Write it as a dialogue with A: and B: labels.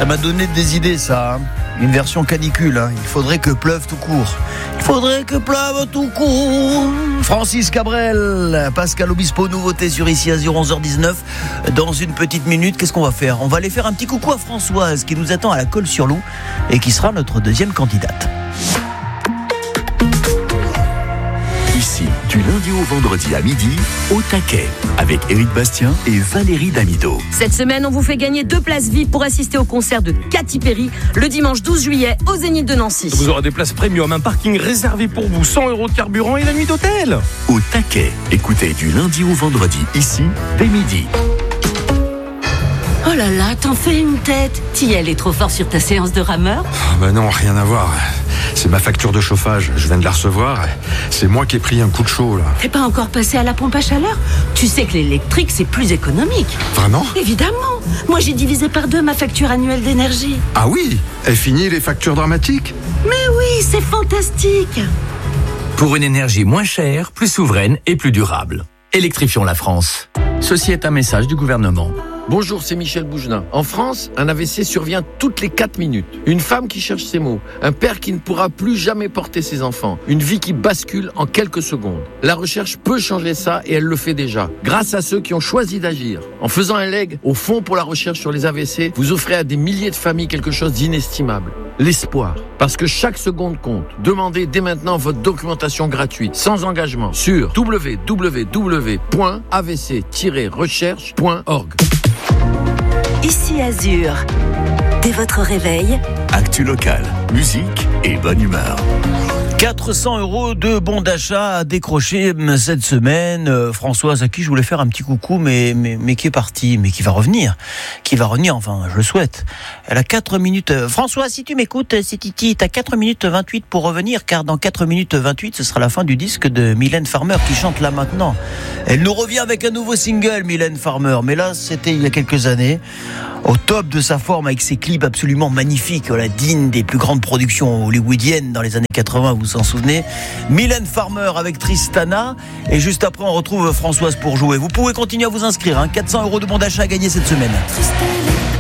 A: Ça m'a donné des idées, ça. Une version canicule. Il faudrait que pleuve tout court. Il faudrait que pleuve tout court. Francis Cabrel, Pascal Obispo, nouveauté sur Ici Azur, 11h19. Dans une petite minute, qu'est-ce qu'on va faire ? On va aller faire un petit coucou à Françoise qui nous attend à la Colle-sur-Loup et qui sera notre deuxième candidate.
B: Ici, du lundi au vendredi à midi, au taquet, avec Éric Bastien et Valérie Damido.
C: Cette semaine, on vous fait gagner 2 places VIP pour assister au concert de Katy Perry le dimanche 12 juillet au Zénith de Nancy.
D: Vous aurez des places premium, un parking réservé pour vous, 100 € de carburant et la nuit d'hôtel.
B: Au taquet, écoutez du lundi au vendredi, ici, dès midi.
E: Oh là là, t'en fais une tête. T'y allais trop fort sur ta séance de rameur ?
F: Non, rien à voir. C'est ma facture de chauffage, je viens de la recevoir. C'est moi qui ai pris un coup de chaud, là.
E: T'es pas encore passé à la pompe à chaleur ? Tu sais que l'électrique, c'est plus économique.
F: Vraiment ?
E: Évidemment. Moi, j'ai divisé par 2 ma facture annuelle d'énergie.
F: Ah oui ? Est fini les factures dramatiques ?
E: Mais oui, c'est fantastique.
G: Pour une énergie moins chère, plus souveraine et plus durable. Électrifions la France. Ceci est un message du gouvernement.
H: Bonjour, c'est Michel Bougelin. En France, un AVC survient toutes les 4 minutes. Une femme qui cherche ses mots, un père qui ne pourra plus jamais porter ses enfants, une vie qui bascule en quelques secondes. La recherche peut changer ça et elle le fait déjà, grâce à ceux qui ont choisi d'agir. En faisant un leg au Fonds pour la recherche sur les AVC, vous offrez à des milliers de familles quelque chose d'inestimable. L'espoir. Parce que chaque seconde compte. Demandez dès maintenant votre documentation gratuite, sans engagement, sur www.avc-recherche.org.
I: Ici Azur. Dès votre réveil,
B: Actu local, musique et bonne humeur.
A: 400 € de bons d'achat à décrocher cette semaine. Françoise, à qui je voulais faire un petit coucou, mais qui est partie, mais qui va revenir. Enfin, je le souhaite. Elle a 4 minutes. Françoise, si tu m'écoutes, c'est Titi, t'as 4 minutes 28 pour revenir, car dans 4 minutes 28, ce sera la fin du disque de Mylène Farmer qui chante là maintenant. Elle nous revient avec un nouveau single, Mylène Farmer, mais là, c'était il y a quelques années. Au top de sa forme, avec ses clips absolument magnifiques, digne des plus grandes productions hollywoodiennes dans les années 80, vous vous en souvenez. Mylène Farmer avec Tristana, et juste après on retrouve Françoise pour jouer. Vous pouvez continuer à vous inscrire, 400 € de bon d'achat à gagner cette semaine.